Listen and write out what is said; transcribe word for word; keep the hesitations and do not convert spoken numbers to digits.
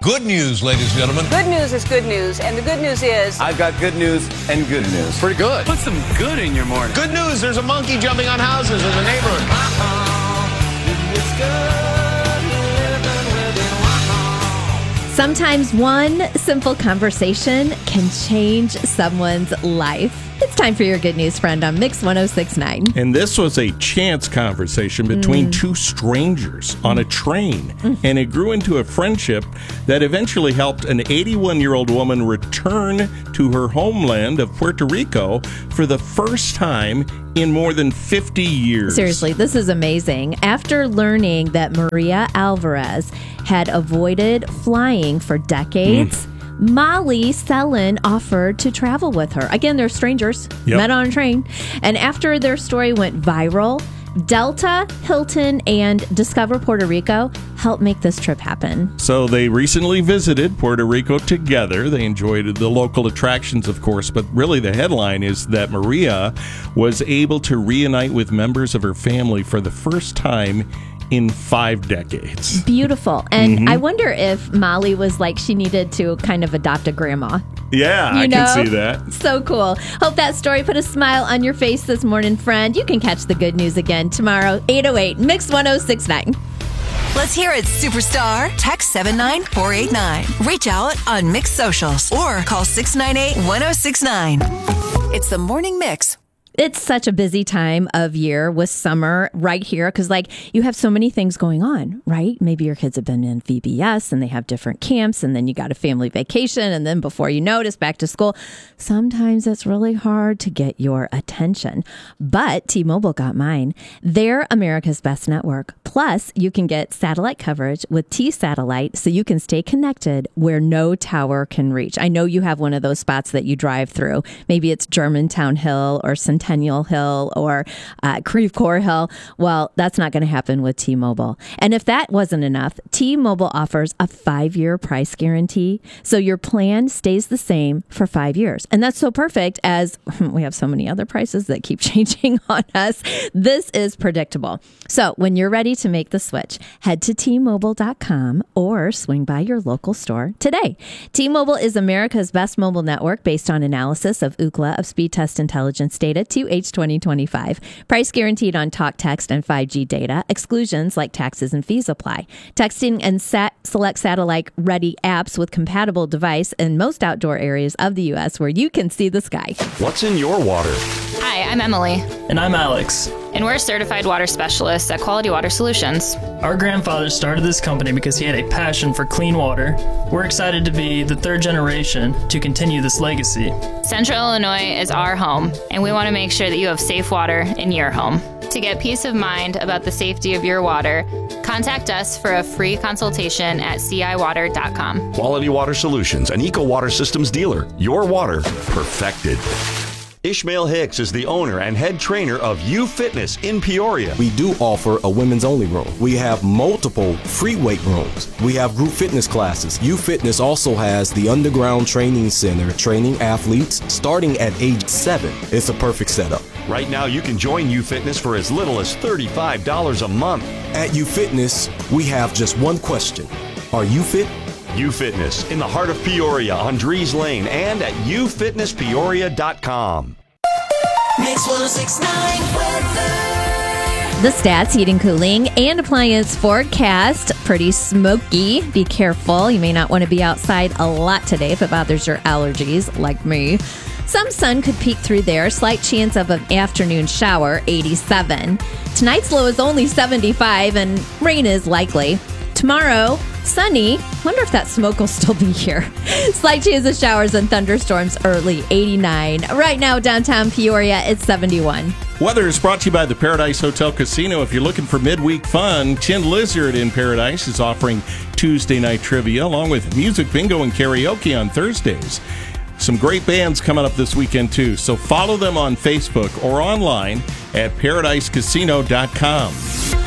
Good news, ladies and gentlemen. Good news is good news, and the good news is... I've got good news and good news. Pretty good. Put some good in your morning. Good news, there's a monkey jumping on houses in the neighborhood. Sometimes one simple conversation can change someone's life. It's time for your good news, friend, on Mix one oh six point nine. And this was a chance conversation between mm. two strangers on a train. Mm. And it grew into a friendship that eventually helped an eighty-one-year-old woman return to her homeland of Puerto Rico for the first time in more than fifty years. Seriously, this is amazing. After learning that Maria Alvarez had avoided flying for decades, mm. Molly Sellen offered to travel with her. Again, they're strangers, yep. met on a train. And after their story went viral, Delta, Hilton, and Discover Puerto Rico helped make this trip happen. So they recently visited Puerto Rico together. They enjoyed the local attractions, of course, but really the headline is that Maria was able to reunite with members of her family for the first time in five decades. Beautiful. And mm-hmm. I wonder if Molly was like she needed to kind of adopt a grandma. Yeah, you I know? can see that. So cool. Hope that story put a smile on your face this morning, friend. You can catch the good news again tomorrow, eight oh eight, Mix one oh six point nine. Let's hear it, Superstar. Text seven nine four eight nine. Reach out on Mix Socials or call six nine eight, one oh six nine. It's the Morning Mix. It's such a busy time of year with summer right here because, like, you have so many things going on, right? Maybe your kids have been in V B S and they have different camps, and then you got a family vacation, and then before you know it, it's back to school. Sometimes it's really hard to get your attention, but T-Mobile got mine. They're America's best network. Plus, you can get satellite coverage with T-Satellite so you can stay connected where no tower can reach. I know you have one of those spots that you drive through. Maybe it's Germantown Hill or Centennial Hill or uh, Creve Coeur Hill. Well, that's not going to happen with T-Mobile. And if that wasn't enough, T-Mobile offers a five-year price guarantee, so your plan stays the same for five years. And that's so perfect as we have so many other prices that keep changing on us. This is predictable. So when you're ready to make the switch, head to T Mobile dot com or swing by your local store today. T-Mobile is America's best mobile network based on analysis of Ookla of speed test intelligence data to H twenty twenty-five. Price guaranteed on talk, text, and five G data. Exclusions like taxes and fees apply. Texting and sat- select satellite-ready apps with compatible device in most outdoor areas of the U S where you can see the sky. What's in your water? Hi, I'm Emily. And I'm Alex. And we're certified water specialists at Quality Water Solutions. Our grandfather started this company because he had a passion for clean water. We're excited to be the third generation to continue this legacy. Central Illinois is our home, and we want to make sure that you have safe water in your home. To get peace of mind about the safety of your water, contact us for a free consultation at C I water dot com. Quality Water Solutions, an Eco Water Systems dealer. Your water perfected. Ishmael Hicks is the owner and head trainer of U Fitness in Peoria. We do offer a women's only room. We have multiple free weight rooms. We have group fitness classes. U Fitness also has the underground training center, training athletes starting at age seven. It's a perfect setup. Right now, you can join U Fitness for as little as thirty-five dollars a month. At U Fitness, we have just one question. Are you fit? U Fitness in the heart of Peoria on Drees Lane and at u fitness peoria dot com. Mix one oh six point nine weather. The Stats Heating, Cooling, and Appliance forecast. Pretty smoky. Be careful. You may not want to be outside a lot today if it bothers your allergies, like me. Some sun could peek through there. Slight chance of an afternoon shower, eighty-seven. Tonight's low is only seventy-five, and rain is likely. Tomorrow, sunny. Wonder if that smoke will still be here. Slight chance of showers and thunderstorms early, eighty-nine. Right now, downtown Peoria, it's seventy-one. Weather is brought to you by the Paradise Hotel Casino. If you're looking for midweek fun, Chin Lizard in Paradise is offering Tuesday night trivia along with music bingo and karaoke on Thursdays. Some great bands coming up this weekend, too. So follow them on Facebook or online at paradise casino dot com.